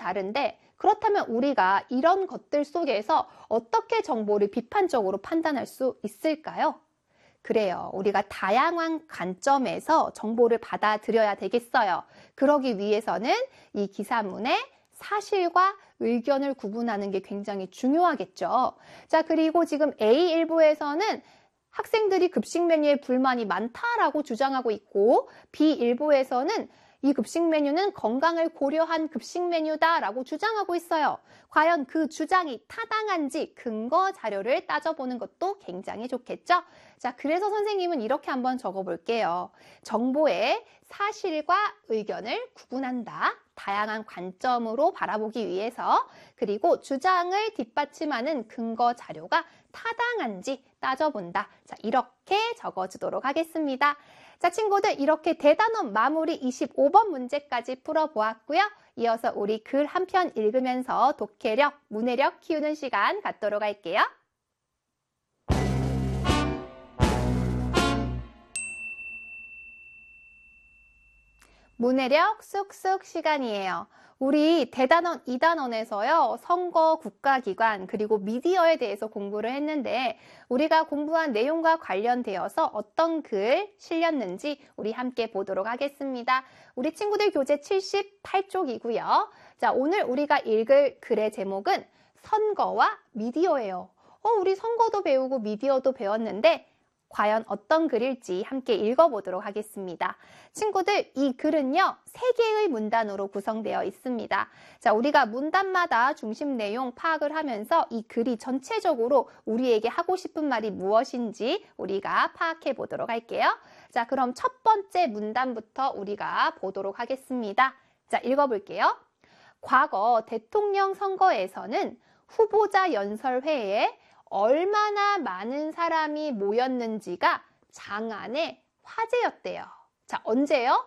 다른데 그렇다면 우리가 이런 것들 속에서 어떻게 정보를 비판적으로 판단할 수 있을까요? 그래요. 우리가 다양한 관점에서 정보를 받아들여야 되겠어요. 그러기 위해서는 이 기사문의 사실과 의견을 구분하는 게 굉장히 중요하겠죠. 자, 그리고 지금 A일보에서는 학생들이 급식 메뉴에 불만이 많다라고 주장하고 있고 B일보에서는 이 급식 메뉴는 건강을 고려한 급식 메뉴다라고 주장하고 있어요. 과연 그 주장이 타당한지 근거 자료를 따져보는 것도 굉장히 좋겠죠? 자, 그래서 선생님은 이렇게 한번 적어볼게요. 정보의 사실과 의견을 구분한다. 다양한 관점으로 바라보기 위해서 그리고 주장을 뒷받침하는 근거 자료가 타당한지 따져본다. 자, 이렇게 적어주도록 하겠습니다. 자, 친구들 이렇게 대단원 마무리 25번 문제까지 풀어보았고요. 이어서 우리 글 한 편 읽으면서 독해력, 문해력 키우는 시간 갖도록 할게요. 문해력 쑥쑥 시간이에요. 우리 대단원 2단원에서요. 선거, 국가기관, 그리고 미디어에 대해서 공부를 했는데 우리가 공부한 내용과 관련되어서 어떤 글 실렸는지 우리 함께 보도록 하겠습니다. 우리 친구들 교재 78쪽이고요. 자, 오늘 우리가 읽을 글의 제목은 선거와 미디어예요. 우리 선거도 배우고 미디어도 배웠는데 과연 어떤 글일지 함께 읽어보도록 하겠습니다. 친구들, 이 글은요, 3개의 문단으로 구성되어 있습니다. 자, 우리가 문단마다 중심 내용 파악을 하면서 이 글이 전체적으로 우리에게 하고 싶은 말이 무엇인지 우리가 파악해 보도록 할게요. 자, 그럼 첫 번째 문단부터 우리가 보도록 하겠습니다. 자, 읽어볼게요. 과거 대통령 선거에서는 후보자 연설회에 얼마나 많은 사람이 모였는지가 장안의 화제였대요. 자, 언제요?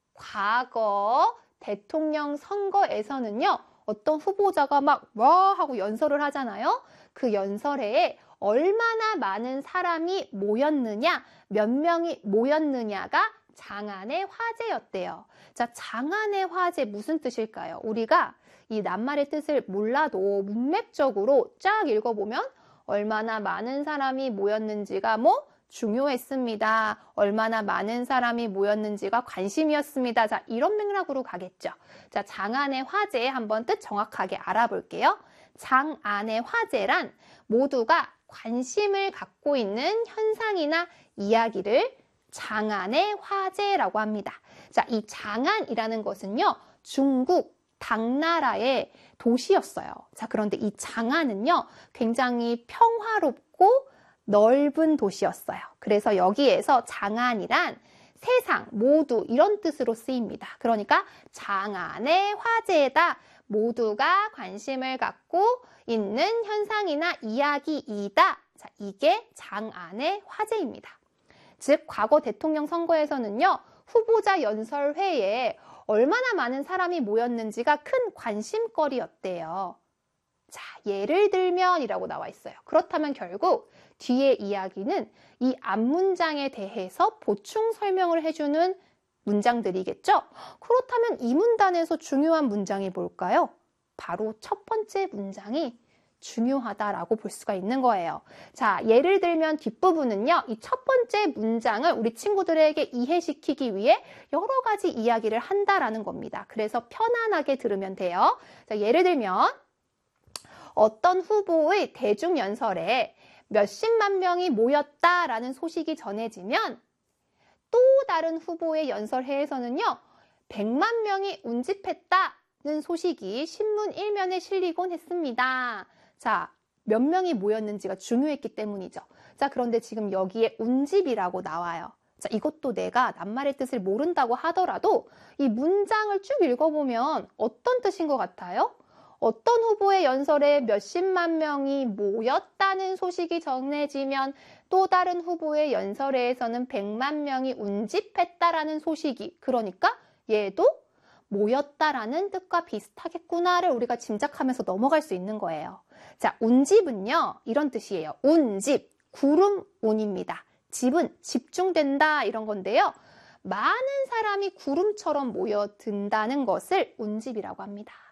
과거 대통령 선거에서는요, 어떤 후보자가 막 와 하고 연설을 하잖아요. 그 연설회에 얼마나 많은 사람이 모였느냐, 몇 명이 모였느냐가 장안의 화제였대요. 자, 장안의 화제 무슨 뜻일까요? 우리가 이 낱말의 뜻을 몰라도 문맥적으로 쫙 읽어보면 얼마나 많은 사람이 모였는지가 중요했습니다. 얼마나 많은 사람이 모였는지가 관심이었습니다. 자, 이런 맥락으로 가겠죠. 자, 장안의 화제 한번 뜻 정확하게 알아볼게요. 장안의 화제란 모두가 관심을 갖고 있는 현상이나 이야기를 장안의 화제라고 합니다. 자, 이 장안이라는 것은요, 중국 당나라의 도시였어요. 자, 그런데 이 장안은요, 굉장히 평화롭고 넓은 도시였어요. 그래서 여기에서 장안이란 세상, 모두 이런 뜻으로 쓰입니다. 그러니까 장안의 화제다. 모두가 관심을 갖고 있는 현상이나 이야기이다. 자, 이게 장안의 화제입니다. 즉, 과거 대통령 선거에서는요, 후보자 연설회에 얼마나 많은 사람이 모였는지가 큰 관심거리였대요. 자, 예를 들면 이라고 나와 있어요. 그렇다면 결국 뒤에 이야기는 이 앞문장에 대해서 보충 설명을 해주는 문장들이겠죠? 그렇다면 이 문단에서 중요한 문장이 뭘까요? 바로 첫 번째 문장이 중요하다라고 볼 수가 있는 거예요. 자, 예를 들면 뒷부분은요, 이 첫 번째 문장을 우리 친구들에게 이해시키기 위해 여러 가지 이야기를 한다라는 겁니다. 그래서 편안하게 들으면 돼요. 자, 예를 들면 어떤 후보의 대중연설에 몇십만 명이 모였다라는 소식이 전해지면 또 다른 후보의 연설회에서는요, 100만 명이 운집했다는 소식이 신문 1면에 실리곤 했습니다. 자, 몇 명이 모였는지가 중요했기 때문이죠. 자, 그런데 지금 여기에 운집이라고 나와요. 자, 이것도 내가 낱말의 뜻을 모른다고 하더라도 이 문장을 쭉 읽어보면 어떤 뜻인 것 같아요? 어떤 후보의 연설에 몇십만 명이 모였다는 소식이 전해지면 또 다른 후보의 연설회에서는 100만 명이 운집했다라는 소식이, 그러니까 얘도 모였다라는 뜻과 비슷하겠구나를 우리가 짐작하면서 넘어갈 수 있는 거예요. 자, 운집은요, 이런 뜻이에요. 운집, 구름 운입니다. 집은 집중된다 이런 건데요. 많은 사람이 구름처럼 모여든다는 것을 운집이라고 합니다.